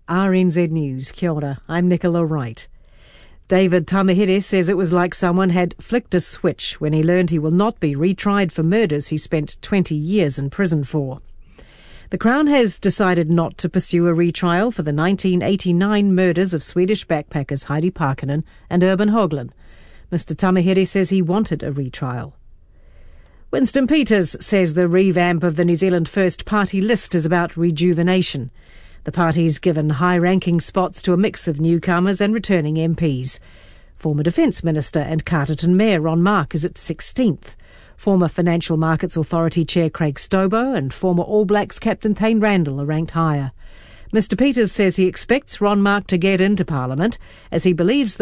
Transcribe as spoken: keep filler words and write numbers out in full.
R N Z News. Kia ora, I'm Nicola Wright. David Tamahiri says it was like someone had flicked a switch when he learned he will not be retried for murders he spent twenty years in prison for. The Crown has decided not to pursue a retrial for the nineteen eighty-nine murders of Swedish backpackers Heidi Parkkonen and Urban Höglund. Mister Tamahiri says he wanted a retrial. Winston Peters says the revamp of the New Zealand First Party list is about rejuvenation. The party's given high-ranking spots to a mix of newcomers and returning M Ps. Former Defence Minister and Carterton Mayor Ron Mark is at sixteenth. Former Financial Markets Authority Chair Craig Stobo and former All Blacks captain Thane Randall are ranked higher. Mister Peters says he expects Ron Mark to get into Parliament as he believes the